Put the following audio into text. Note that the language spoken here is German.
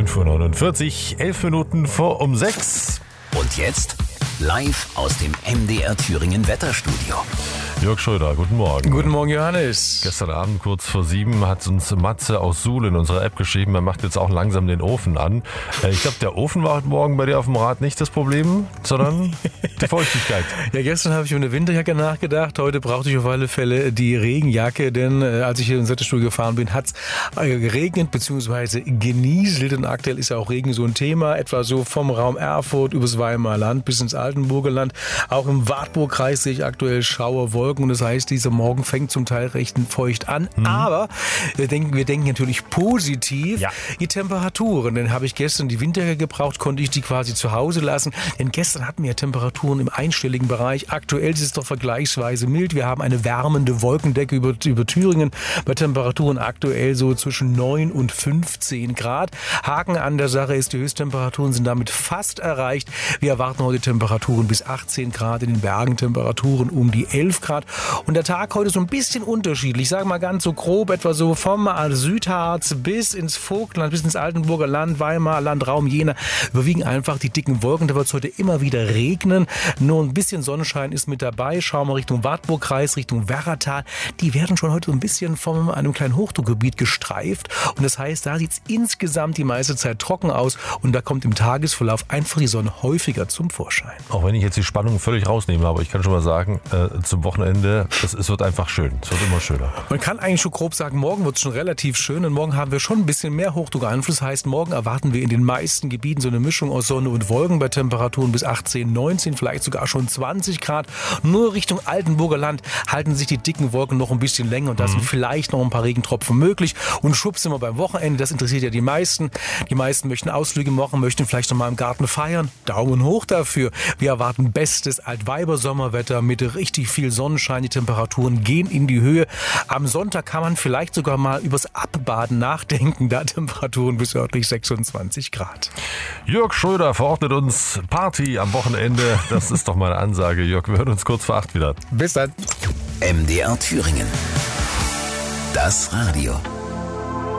5:49 Uhr, 11 Minuten vor um 6. Und jetzt live aus dem MDR Thüringen Wetterstudio. Jörg Schröder, guten Morgen. Guten Morgen, Johannes. Gestern Abend kurz vor 7 hat uns Matze aus Suhl in unserer App geschrieben, er macht jetzt auch langsam den Ofen an. Ich glaube, der Ofen war heute Morgen bei dir auf dem Rad nicht das Problem, sondern die Feuchtigkeit. Ja, gestern habe ich über eine Winterjacke nachgedacht. Heute brauchte ich auf alle Fälle die Regenjacke, denn als ich hier ins Wetterstudio gefahren bin, hat es geregnet bzw. genieselt. Und aktuell ist ja auch Regen so ein Thema, etwa so vom Raum Erfurt übers Weimarer Land bis ins Altenburger Land. Auch im Wartburgkreis sehe ich aktuell Schauerwolken. Und das heißt, dieser Morgen fängt zum Teil recht feucht an. Aber wir denken natürlich positiv. Ja. Die Temperaturen, dann habe ich gestern die Winterjacke gebraucht, konnte ich die quasi zu Hause lassen. Denn gestern hatten wir Temperaturen im einstelligen Bereich. Aktuell ist es doch vergleichsweise mild. Wir haben eine wärmende Wolkendecke über Thüringen bei Temperaturen aktuell so zwischen 9 und 15 Grad. Haken an der Sache ist, die Höchsttemperaturen sind damit fast erreicht. Wir erwarten heute Temperaturen bis 18 Grad, in den Bergen Temperaturen um die 11 Grad. Und der Tag heute so ein bisschen unterschiedlich. Ich sage mal ganz so grob, etwa so vom Südharz bis ins Vogtland, bis ins Altenburger Land, Weimarer Land, Raum Jena, überwiegen einfach die dicken Wolken. Da wird es heute immer wieder regnen. Nur ein bisschen Sonnenschein ist mit dabei. Schauen wir Richtung Wartburgkreis, Richtung Werratal. Die werden schon heute so ein bisschen von einem kleinen Hochdruckgebiet gestreift. Und das heißt, da sieht es insgesamt die meiste Zeit trocken aus. Und da kommt im Tagesverlauf einfach die Sonne häufiger zum Vorschein. Auch wenn ich jetzt die Spannung völlig rausnehme, aber ich kann schon mal sagen, zum Wochenende, es wird einfach schön. Es wird immer schöner. Man kann eigentlich schon grob sagen, morgen wird es schon relativ schön und morgen haben wir schon ein bisschen mehr Hochdruckeinfluss. Heißt, morgen erwarten wir in den meisten Gebieten so eine Mischung aus Sonne und Wolken bei Temperaturen bis 18, 19, vielleicht sogar schon 20 Grad. Nur Richtung Altenburger Land halten sich die dicken Wolken noch ein bisschen länger und da sind vielleicht noch ein paar Regentropfen möglich. Und schwupps sind wir beim Wochenende, das interessiert ja die meisten. Die meisten möchten Ausflüge machen, möchten vielleicht noch mal im Garten feiern. Daumen hoch dafür. Wir erwarten bestes Altweiber-Sommerwetter mit richtig viel Sonnenschein. Die Temperaturen gehen in die Höhe. Am Sonntag kann man vielleicht sogar mal übers Abbaden nachdenken. Da Temperaturen bis örtlich 26 Grad. Jörg Schröder verordnet uns Party am Wochenende. Das ist doch mal eine Ansage. Jörg, wir hören uns kurz vor 8 wieder. Bis dann. MDR Thüringen. Das Radio.